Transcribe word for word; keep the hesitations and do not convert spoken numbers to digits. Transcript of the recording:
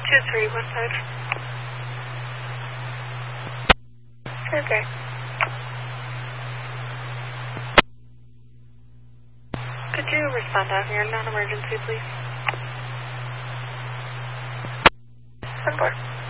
two three one five. Okay. Could you respond out here, non-emergency, please? ten four.